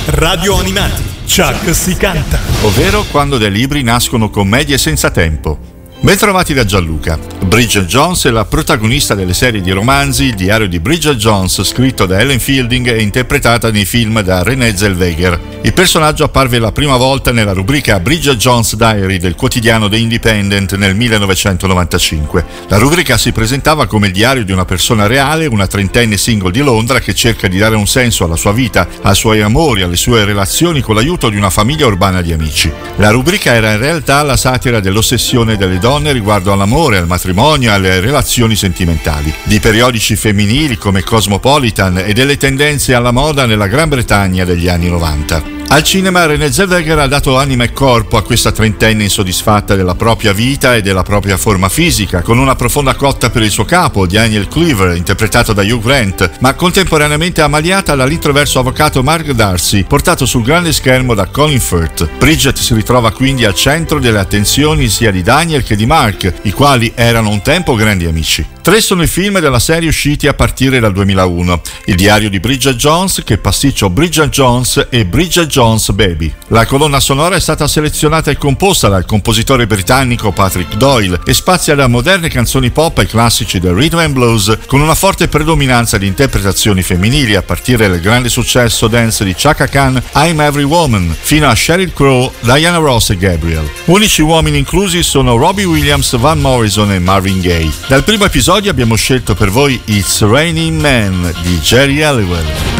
Radio Animati, Chuck si canta. Ovvero quando dai libri nascono commedie senza tempo. Bentrovati da Gianluca. Bridget Jones è la protagonista delle serie di romanzi Il diario di Bridget Jones, scritto da Ellen Fielding e interpretata nei film da Renée Zellweger. Il personaggio apparve la prima volta nella rubrica Bridget Jones Diary del quotidiano The Independent nel 1995. La rubrica si presentava come il diario di una persona reale, una trentenne single di Londra che cerca di dare un senso alla sua vita, ai suoi amori, alle sue relazioni con l'aiuto di una famiglia urbana di amici. La rubrica era in realtà la satira dell'ossessione delle donne riguardo all'amore, al matrimonio e alle relazioni sentimentali, di periodici femminili come Cosmopolitan e delle tendenze alla moda nella Gran Bretagna degli anni 90. Al cinema Renée Zellweger ha dato anima e corpo a questa trentenne insoddisfatta della propria vita e della propria forma fisica, con una profonda cotta per il suo capo, Daniel Cleaver, interpretato da Hugh Grant, ma contemporaneamente ammaliata dall'introverso avvocato Mark Darcy, portato sul grande schermo da Colin Firth. Bridget si ritrova quindi al centro delle attenzioni sia di Daniel che di Mark, i quali erano un tempo grandi amici. 3 sono i film della serie usciti a partire dal 2001. Il diario di Bridget Jones, che pasticcio Bridget Jones e Bridget Jones Baby. La colonna sonora è stata selezionata e composta dal compositore britannico Patrick Doyle e spazia da moderne canzoni pop ai classici del rhythm and blues, con una forte predominanza di interpretazioni femminili a partire dal grande successo dance di Chaka Khan, I'm Every Woman, fino a Sheryl Crow, Diana Ross e Gabriel. Unici uomini inclusi sono Robbie Williams, Van Morrison e Marvin Gaye. Dal primo episodio abbiamo scelto per voi It's Raining Men di Jerry Halliwell.